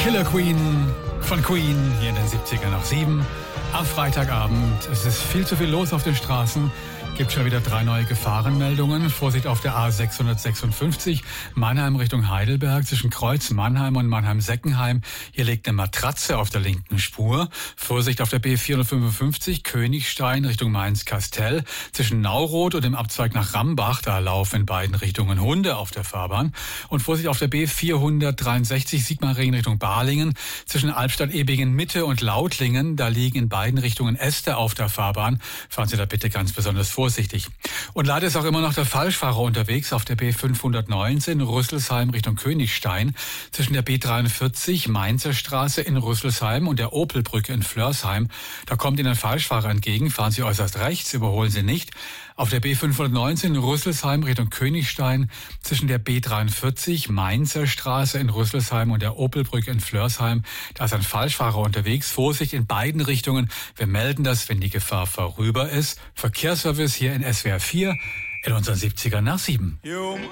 Killer Queen von Queen hier in den 70er nach 7 am Freitagabend. Es ist viel zu viel los auf den Straßen. Gibt schon wieder 3 neue Gefahrenmeldungen. Vorsicht auf der A656, Mannheim Richtung Heidelberg, zwischen Kreuz Mannheim und Mannheim-Seckenheim. Hier liegt eine Matratze auf der linken Spur. Vorsicht auf der B455, Königstein Richtung Mainz-Kastell, zwischen Nauroth und dem Abzweig nach Rambach. Da laufen in beiden Richtungen Hunde auf der Fahrbahn. Und Vorsicht auf der B463, Sigmaringen Richtung Balingen, zwischen Albstadt-Ebingen Mitte und Lautlingen. Da liegen in beiden Richtungen Äste auf der Fahrbahn. Fahren Sie da bitte ganz besonders vorsichtig. Und leider ist auch immer noch der Falschfahrer unterwegs auf der B519 Rüsselsheim Richtung Königstein, zwischen der B43 Mainzer Straße in Rüsselsheim und der Opelbrücke in Flörsheim. Da kommt Ihnen ein Falschfahrer entgegen, fahren Sie äußerst rechts, überholen Sie nicht. Auf der B519 Rüsselsheim Richtung Königstein, zwischen der B43 Mainzer Straße in Rüsselsheim und der Opelbrücke in Flörsheim. Da ist ein Falschfahrer unterwegs. Vorsicht in beiden Richtungen. Wir melden das, wenn die Gefahr vorüber ist. Verkehrsservice hier in SWR 4 in unseren 70er nach 7.